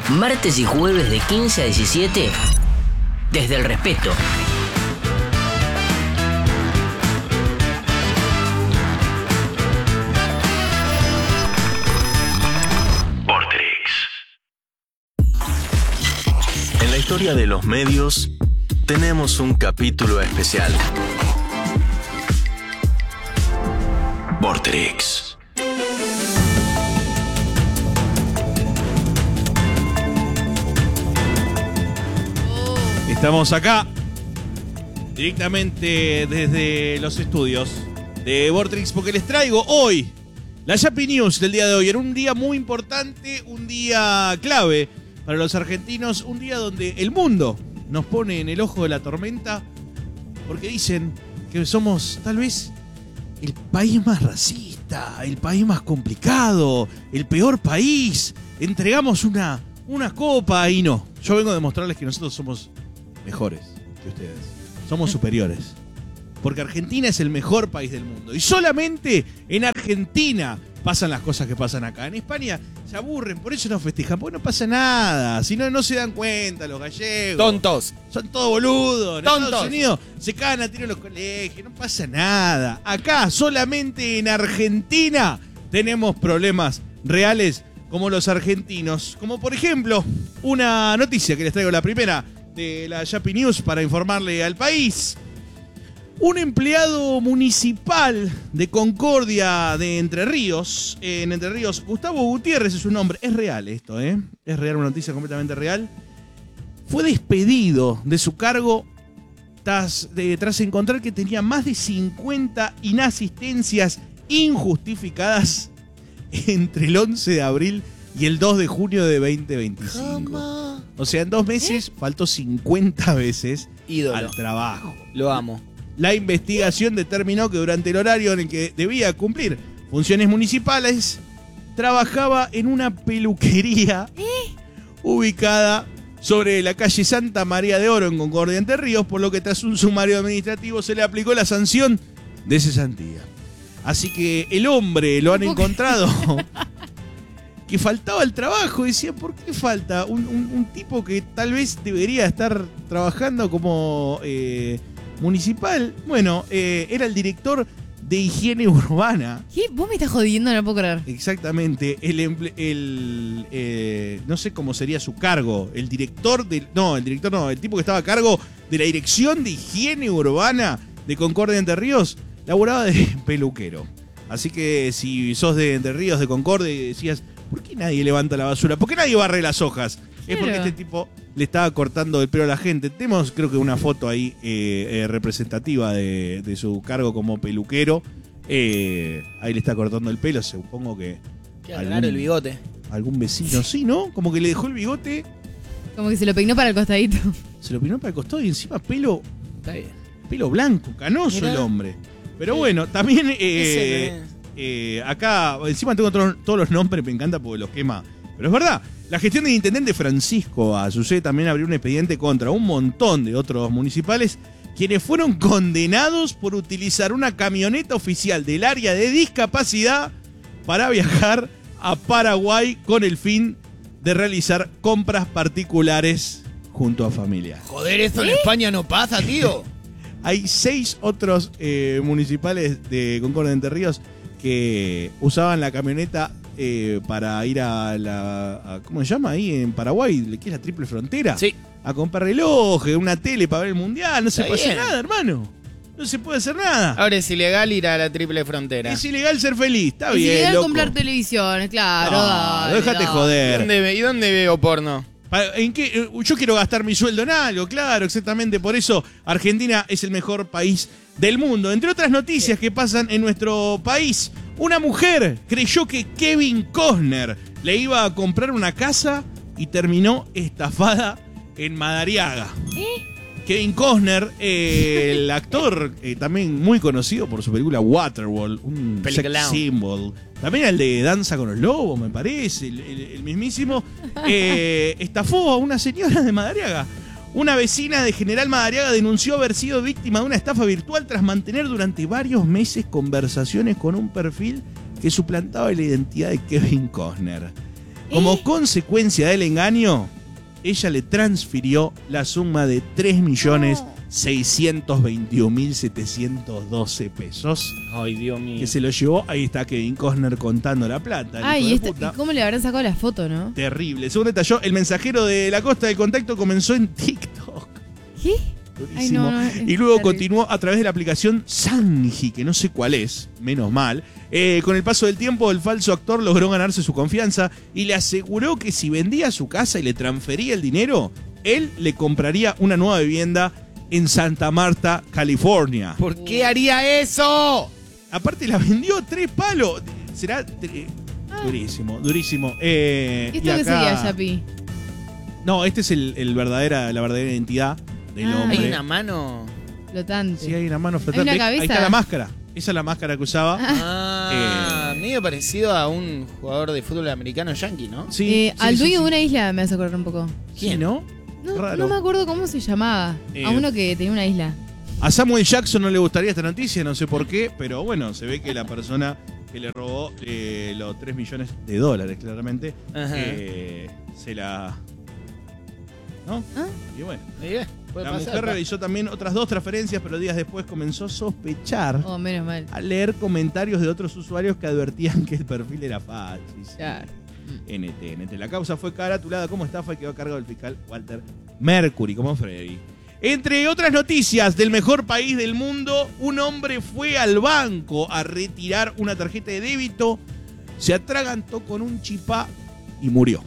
Martes y jueves de 15 a 17, desde el respeto. En la historia de los medios tenemos un capítulo especial. Vorterix. Estamos acá directamente desde los estudios de Vorterix porque les traigo hoy la Yapi News del día de hoy. Era un día muy importante, un día clave para los argentinos, un día donde el mundo nos pone en el ojo de la tormenta porque dicen que somos tal vez el país más racista, el país más complicado, el peor país. Entregamos una copa y no. Yo vengo a demostrarles que nosotros somos mejores que ustedes. Somos superiores. Porque Argentina es el mejor país del mundo. Y solamente en Argentina pasan las cosas que pasan acá. En España se aburren, por eso no festejan, porque no pasa nada. Si no, no se dan cuenta los gallegos. Tontos. Son todos boludos. En Tontos. Estados Unidos se cagan a tiro en los colegios, no pasa nada. Acá, solamente en Argentina, tenemos problemas reales como los argentinos. Como por ejemplo, una noticia que les traigo, la primera de la Yapi News para informarle al país. Un empleado municipal de Concordia de Entre Ríos, en Entre Ríos, Gustavo Gutiérrez es su nombre. Es real esto, ¿eh? Es real, una noticia completamente real. Fue despedido de su cargo tras encontrar que tenía más de 50 inasistencias injustificadas entre el 11 de abril y el 2 de junio de 2025. O sea, en 2 meses faltó 50 veces al trabajo. Lo amo. La investigación determinó que durante el horario en el que debía cumplir funciones municipales, trabajaba en una peluquería ubicada sobre la calle Santa María de Oro en Concordia, Entre Ríos, por lo que tras un sumario administrativo se le aplicó la sanción de cesantía. Así que el hombre lo han encontrado que faltaba el trabajo. Decía, ¿por qué falta? Un tipo que tal vez debería estar trabajando como municipal. Bueno, era el director de higiene urbana. ¿Qué? ¿Vos me estás jodiendo? No lo puedo creer. Exactamente. No sé cómo sería su cargo. El tipo que estaba a cargo de la dirección de higiene urbana de Concordia, Entre Ríos, laburaba de peluquero. Así que si sos de Entre Ríos, de Concordia, y decías, ¿por qué nadie levanta la basura? ¿Por qué nadie barre las hojas? Es porque este tipo le estaba cortando el pelo a la gente. Tenemos, creo que una foto ahí representativa de su cargo como peluquero. Ahí le está cortando el pelo, supongo que... Qué raro el bigote. Algún vecino, sí, ¿no? Como que le dejó el bigote. Como que se lo peinó para el costadito. Se lo peinó para el costado y encima pelo... Está bien. Pelo blanco, canoso. Mirá. El hombre. Pero bueno, también acá, encima tengo todos los nombres, me encanta porque los quema. Pero es verdad, la gestión del intendente Francisco Azucé también abrió un expediente contra un montón de otros municipales quienes fueron condenados por utilizar una camioneta oficial del área de discapacidad para viajar a Paraguay con el fin de realizar compras particulares junto a familia. Joder, esto en España no pasa, tío. Hay 6 otros municipales de Concordia de Entre Ríos que usaban la camioneta para ir a ¿cómo se llama ahí en Paraguay? ¿Qué es la triple frontera? Sí. A comprar relojes, una tele para ver el mundial. No se puede hacer nada, hermano. No se puede hacer nada. Ahora es ilegal ir a la triple frontera. Es ilegal ser feliz, está bien. Es ilegal loco. Comprar televisiones, claro. No, dale, déjate joder. ¿Y dónde veo porno? ¿En qué? Yo quiero gastar mi sueldo en algo, claro, exactamente. Por eso Argentina es el mejor país del mundo. Entre otras noticias que pasan en nuestro país, una mujer creyó que Kevin Costner le iba a comprar una casa y terminó estafada en Madariaga. Kevin Costner, el actor también muy conocido por su película Waterworld, un sex symbol. También el de Danza con los Lobos, me parece, el mismísimo. Estafó a una señora de Madariaga. Una vecina de General Madariaga denunció haber sido víctima de una estafa virtual tras mantener durante varios meses conversaciones con un perfil que suplantaba la identidad de Kevin Costner. Como consecuencia del engaño, ella le transfirió la suma de 3.621.712 pesos. Ay, Dios mío. Que se lo llevó. Ahí está Kevin Costner contando la plata. Ay, hijo ¿y de puta. cómo le habrán sacado la foto, no? Terrible. Según detalló, el mensajero de la Costa del Contacto comenzó en TikTok. ¿Qué? Durísimo. Ay, no, es Y luego terrible. continuó a través de la aplicación Sanji, que no sé cuál es, menos mal. Con el paso del tiempo, el falso actor logró ganarse su confianza y le aseguró que si vendía su casa y le transfería el dinero, él le compraría una nueva vivienda en Santa Marta, California. ¿Por qué haría eso? Aparte la vendió 3 palos. Será durísimo, durísimo. ¿Esto Y qué acá- sería, Yapi? No, este es la verdadera identidad del Ah. hombre. Hay una mano. Flotante. Sí, hay una mano ¿Hay flotante. una cabeza? Ahí está la máscara. Esa es la máscara que usaba. Medio parecido a un jugador de fútbol americano yankee, ¿no? Sí, sí, Al sí, dueño sí. de una isla me hace acordar un poco. Sí, ¿no? No, Raro. no me acuerdo cómo se llamaba. A uno que tenía una isla. A Samuel Jackson no le gustaría esta noticia, no sé por qué, pero bueno, se ve que la persona que le robó los 3 millones de dólares, claramente, Ajá. se la... ¿No? ¿Ah? Y bueno. Puede La pasar, mujer pa. realizó también otras 2 transferencias, pero días después comenzó a sospechar Oh, menos mal. al leer comentarios de otros usuarios que advertían que el perfil era falso. Y sí, Claro. NT. La causa fue caratulada como estafa y quedó a cargo del fiscal Walter Mercury, como Freddy. Entre otras noticias del mejor país del mundo, un hombre fue al banco a retirar una tarjeta de débito, se atragantó con un chipá y murió.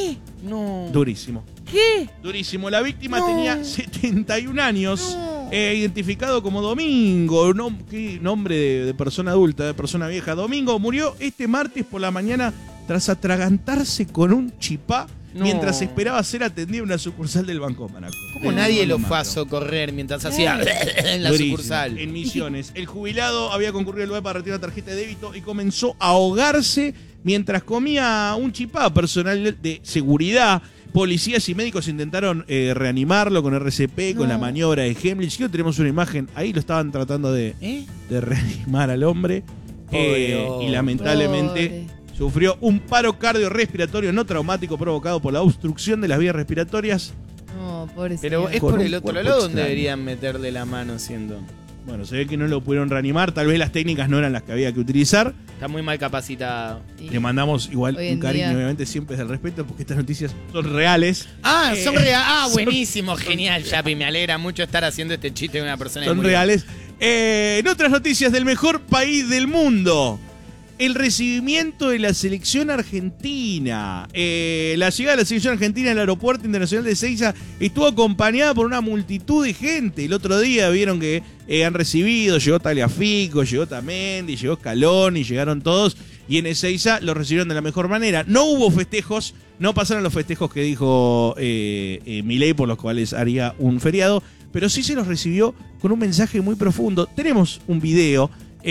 No. Durísimo. ¿Qué? Durísimo. La víctima No. tenía 71 años, No. identificado como Domingo, qué nombre de persona adulta, de persona vieja. Domingo murió este martes por la mañana tras atragantarse con un chipá No. mientras esperaba ser atendido en una sucursal del Banco Manaco. ¿Cómo nadie lo fue a socorrer mientras hacía en la Durísimo. sucursal? En Misiones. El jubilado había concurrido al lugar para retirar una tarjeta de débito y comenzó a ahogarse mientras comía un chipá. Personal de seguridad, policías y médicos intentaron reanimarlo con RCP, con la maniobra de Heimlich. Si no tenemos una imagen, ahí lo estaban tratando de reanimar al hombre. Pobre Y lamentablemente Pobre. sufrió un paro cardiorrespiratorio no traumático provocado por la obstrucción de las vías respiratorias. No, pobre Pero señor. es Con por un el otro cuerpo lado donde extraño. deberían meterle la mano siendo. Bueno, se ve que no lo pudieron reanimar, tal vez las técnicas no eran las que había que utilizar. Está muy mal capacitado. Sí. Le mandamos igual Hoy un en cariño, día. obviamente siempre es del respeto, porque estas noticias son reales. Ah, son reales. Ah, son- buenísimo, genial, Yapi. Me alegra mucho estar haciendo este chiste de una persona que Son murió. reales. En otras noticias del mejor país del mundo, el recibimiento de la selección argentina. La llegada de la selección argentina al aeropuerto internacional de Ezeiza estuvo acompañada por una multitud de gente. El otro día vieron que han recibido, llegó Tagliafico, llegó Tamendi, llegó Scaloni, llegaron todos. Y en Ezeiza los recibieron de la mejor manera. No hubo festejos, no pasaron los festejos que dijo Milei, por los cuales haría un feriado, pero sí se los recibió con un mensaje muy profundo. Tenemos un video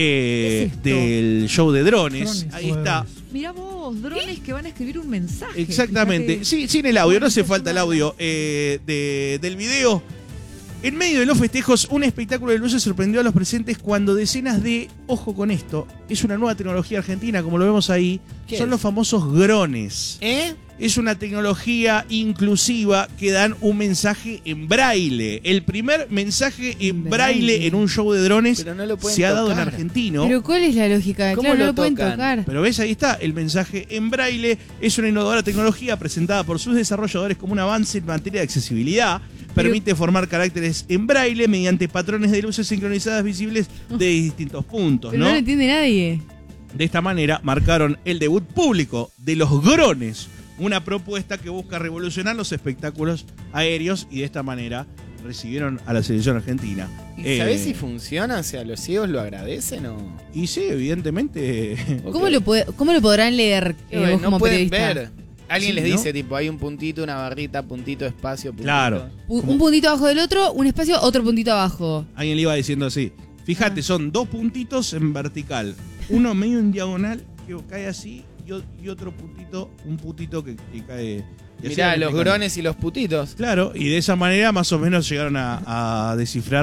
del show de drones. Ahí está. Mirá vos, drones que van a escribir un mensaje. Exactamente. Fíjate. Sí, sin el audio, no hace falta el audio del video. En medio de los festejos, un espectáculo de luces sorprendió a los presentes cuando decenas de, ojo con esto, es una nueva tecnología argentina, como lo vemos ahí, ¿Qué son es? los famosos drones. ¿Eh? Es una tecnología inclusiva que dan un mensaje en braille. El primer mensaje en braille en un show de drones Pero no lo pueden se ha dado en tocar. argentino. Pero ¿cuál es la lógica? ¿Cómo Claro, no lo lo pueden tocan? tocar. Pero ves, ahí está, el mensaje en braille es una innovadora tecnología presentada por sus desarrolladores como un avance en materia de accesibilidad. Permite formar caracteres en braille mediante patrones de luces sincronizadas visibles de distintos puntos, Pero ¿no? no lo entiende nadie. De esta manera marcaron el debut público de los drones, una propuesta que busca revolucionar los espectáculos aéreos y de esta manera recibieron a la selección argentina. ¿Y sabés si funciona? O sea, ¿los ciegos lo agradecen o...? Y sí, evidentemente. ¿Cómo lo podrán leer vos no como pueden periodista? ver. Alguien Sí, les ¿no? dice, tipo, hay un puntito, una barrita, puntito, espacio, puntito. Claro. Un puntito abajo del otro, un espacio, otro puntito abajo. Alguien le iba diciendo así. Fíjate, son 2 puntitos en vertical, uno medio en diagonal que cae así y otro puntito, un putito que cae. y así Mirá, van los explicando. grones y los putitos. Claro, y de esa manera más o menos llegaron a descifrar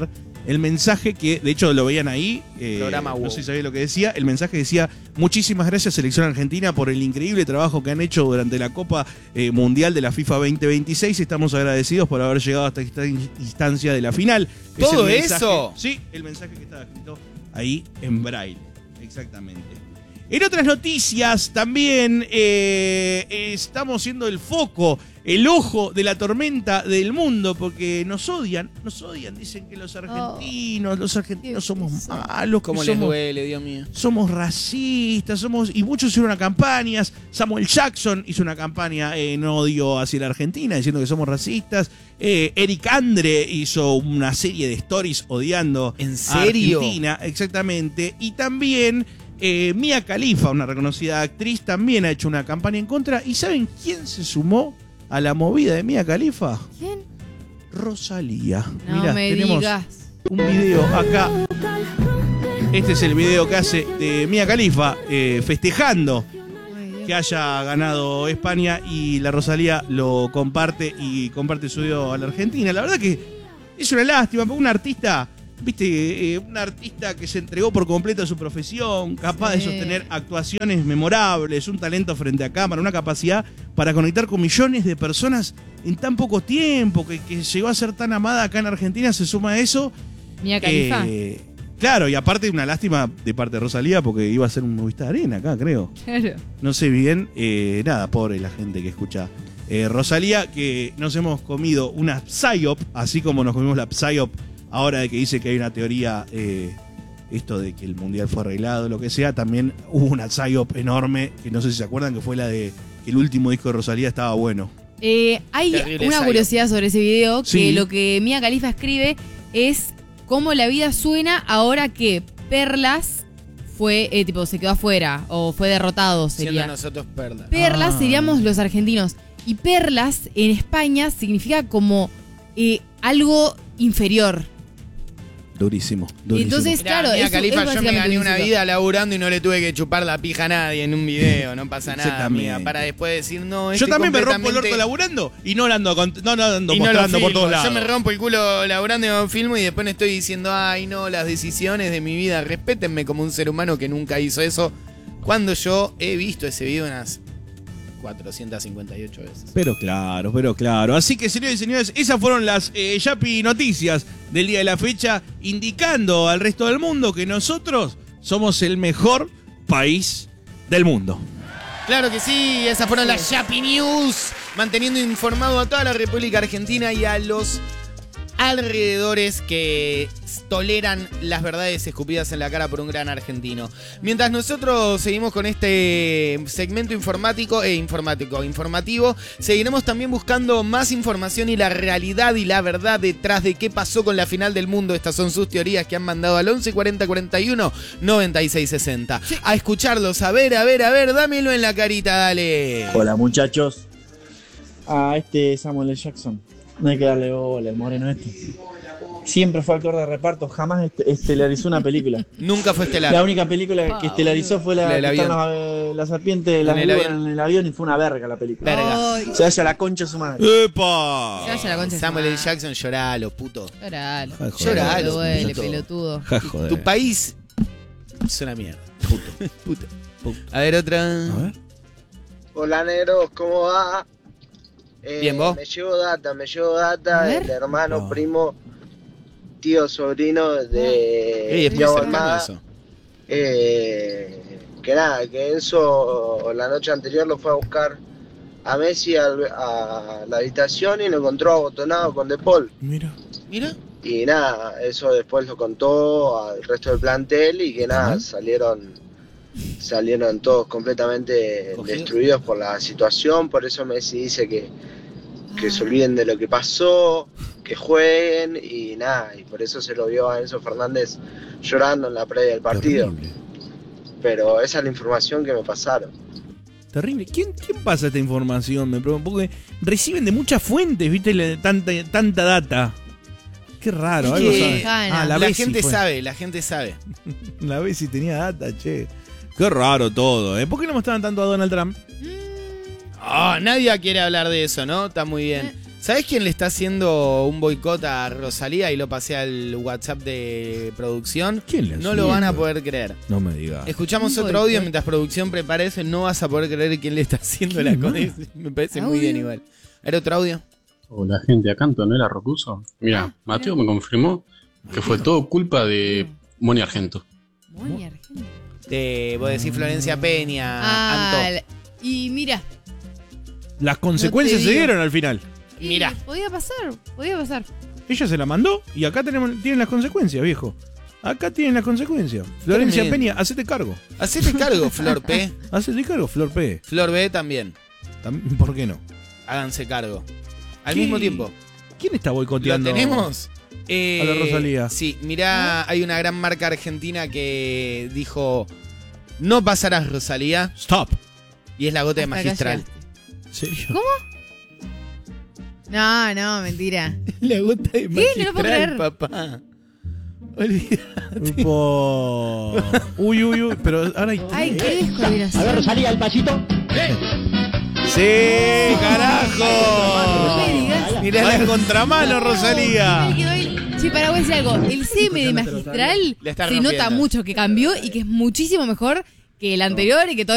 el mensaje que, de hecho lo veían ahí, Programa no WOW. sé si sabía lo que decía, el mensaje decía: muchísimas gracias Selección Argentina por el increíble trabajo que han hecho durante la Copa Mundial de la FIFA 2026, estamos agradecidos por haber llegado hasta esta instancia de la final. Es ¿Todo el mensaje- eso? Sí, el mensaje que estaba escrito ahí en braille, exactamente. En otras noticias también estamos siendo el foco, el ojo de la tormenta del mundo, porque nos odian, dicen que los argentinos somos malos, que ¿Cómo les somos, duele, Dios mío? somos racistas, y muchos hicieron campañas. Samuel Jackson hizo una campaña en odio hacia la Argentina, diciendo que somos racistas. Eric Andre hizo una serie de stories odiando ¿En a serio? Argentina, exactamente. Y también Mia Khalifa, una reconocida actriz, también ha hecho una campaña en contra. ¿Y saben quién se sumó a la movida de Mia Khalifa? ¿Quién? Rosalía. No Mirá, me tenemos digas. un video acá. Este es el video que hace de Mia Khalifa festejando Ay, Dios. que haya ganado España, y la Rosalía lo comparte y comparte su video a la Argentina. La verdad que es una lástima, porque un artista, viste, un artista que se entregó por completo a su profesión, capaz de Sí. sostener actuaciones memorables, un talento frente a cámara, una capacidad para conectar con millones de personas en tan poco tiempo, que llegó a ser tan amada acá en Argentina, se suma a eso. Mia Khalifa. Claro, y aparte una lástima de parte de Rosalía, porque iba a ser un Movistar Arena acá, creo. Claro. No sé bien, nada, pobre la gente que escucha Rosalía, que nos hemos comido una psyop, así como nos comimos la psyop ahora de que dice que hay una teoría, esto de que el mundial fue arreglado, lo que sea. También hubo una psyop enorme, que no sé si se acuerdan, que fue la de que el último disco de Rosalía estaba bueno. Hay Terrible una ensayo. curiosidad sobre ese video, que Sí. lo que Mia Khalifa escribe es cómo la vida suena ahora que Perlas fue, se quedó afuera o fue derrotado, Siendo sería. nosotros perlas. Perlas Ah. seríamos los argentinos. Y perlas en España significa como algo inferior. Durísimo. Entonces, Mirá, claro, Mia eso Khalifa, es yo me básicamente gané lo que una significa. vida laburando y no le tuve que chupar la pija a nadie en un video. No pasa nada, Exactamente. amiga. Para después decir, no, Yo estoy también me rompo el completamente- orto laburando y no ando, no ando Y no lo mostrando por filmo. todos lados. Yo me rompo el culo laburando y no filmo, y después no estoy diciendo, ay, no, las decisiones de mi vida, respétenme como un ser humano que nunca hizo eso. Cuando yo he visto ese video unas 458 veces. Pero claro. Así que, señores y señores, esas fueron las Yapi Noticias del día de la fecha, indicando al resto del mundo que nosotros somos el mejor país del mundo. Claro que sí, esas fueron las Yapi News, manteniendo informado a toda la República Argentina y a los alrededores que toleran las verdades escupidas en la cara por un gran argentino. Mientras nosotros seguimos con este segmento informativo, seguiremos también buscando más información y la realidad y la verdad detrás de qué pasó con la final del mundo. Estas son sus teorías que han mandado al 11 40 41 96 60. A escucharlos, a ver, dámelo en la carita, dale. Hola muchachos. Samuel L. Jackson. No hay que darle bola, el moreno este. Siempre fue actor de reparto, jamás estelarizó una película. Nunca fue estelar. La única película que estelarizó fue La del que avión. están la serpiente de la En el víbora avión. en el avión, y fue una verga la película. Verga. Ay, Se vaya la concha de su madre. ¡Epa! se vaya la concha de su Samuel L. madre. Jackson, lloralo, puto. Lloralo. Joder, Lloralo, Me duele, puto. pelotudo. Ja, joder. Tu país es una mierda. Puto. A ver, otra. A ver. Hola negros, ¿cómo va? Bien, ¿vos? Me llevo data A ver. del hermano, Ah. primo, tío, sobrino Ey, de es muy Thiago cercano Almada. eso. Que nada, que Enzo la noche anterior lo fue a buscar a Messi a la habitación y lo encontró abotonado con De Paul. Mira. Mira. Y nada, eso después lo contó al resto del plantel y que nada, Ajá. salieron todos completamente Cogido. destruidos por la situación. Por eso Messi dice que se olviden de lo que pasó, que jueguen y nada, y por eso se lo vio a Enzo Fernández llorando en la previa del partido. Terrible. Pero esa es la información que me pasaron. Terrible. ¿Quién pasa esta información? Me pregunto, porque reciben de muchas fuentes, ¿viste? Tanta data. Qué raro. Es algo que sabe. lejana. La Bessi gente fue. sabe, la gente sabe. La Bessi tenía data, che. Qué raro todo, ¿eh? ¿Por qué no mostraban tanto a Donald Trump? Ah, nadie quiere hablar de eso, ¿no? Está muy bien. ¿Sabés quién le está haciendo un boicot a Rosalía? Y lo pasé al WhatsApp de producción. ¿Quién le hace? No lo van a poder creer. No me digas. Escuchamos Un otro audio boicot. mientras producción prepara eso. No vas a poder creer quién le está haciendo la cosa. Me parece muy bien igual. A ver, otro audio. Hola gente, acá Antonella Rocuso. Mira, Mateo me confirmó que fue todo culpa de Moni Argento. Moni Argento. Vos decís Florencia Peña, Anto. Y mira. Las consecuencias No se te digo. dieron al final. y Mira. Podía pasar. Ella se la mandó y acá tienen las consecuencias, viejo. Acá tienen las consecuencias. Florencia Tremendo. Peña, hacete cargo. Hacete cargo, Flor P. Hacete cargo, Flor P. Flor B también. ¿Por qué no? Háganse cargo. Al ¿Qué? mismo tiempo. ¿Quién está ¿Lo boicoteando? tenemos? A la Rosalía. Sí, mirá, hay una gran marca argentina que dijo: no pasarás, Rosalía. Stop. Y es la gota de Hasta acá Magistral. llegaste. ¿En serio? No, mentira. La gota de ¿Qué? No lo puedo Magistral, creer. papá. Olvídate. Uy, pero ahora hay... Ay, qué descoordinación. Rosalía, el pasito. ¡Sí, No carajo! me digas. Mirá la contramano, Rosalía. Sí, para vos decir algo. El CM de Magistral La está se nota rompiendo. mucho que cambió y que es muchísimo mejor que el anterior y que todo